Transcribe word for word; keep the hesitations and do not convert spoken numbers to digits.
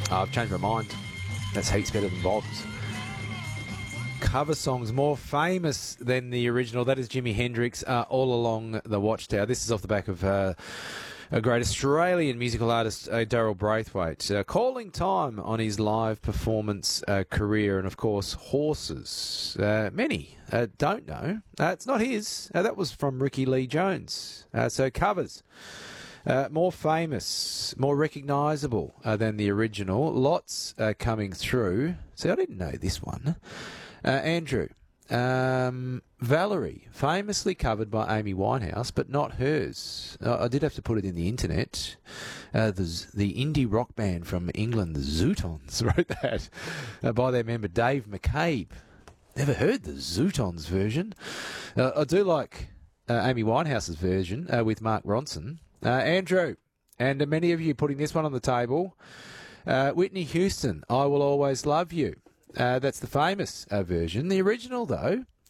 Oh, I've changed my mind. That's heaps better than Bob's. Cover songs more famous than the original. That is Jimi Hendrix, uh, All Along the Watchtower. This is off the back of uh, a great Australian musical artist, uh, Daryl Braithwaite, uh, calling time on his live performance uh, career. And, of course, Horses. Uh, many uh, don't know. Uh, it's not his. Uh, that was from Ricky Lee Jones. Uh, so covers. Uh, more famous, more recognisable uh, than the original. Lots uh, coming through. See, I didn't know this one. Uh, Andrew, um, Valerie, famously covered by Amy Winehouse, but not hers. Uh, I did have to put it in the internet. Uh, the, the indie rock band from England, the Zootons, wrote that uh, by their member Dave McCabe. Never heard the Zootons version. Uh, I do like uh, Amy Winehouse's version uh, with Mark Ronson. Uh, Andrew, and uh, many of you putting this one on the table. Uh, Whitney Houston, I Will Always Love You. Uh, that's the famous uh, version. The original, though,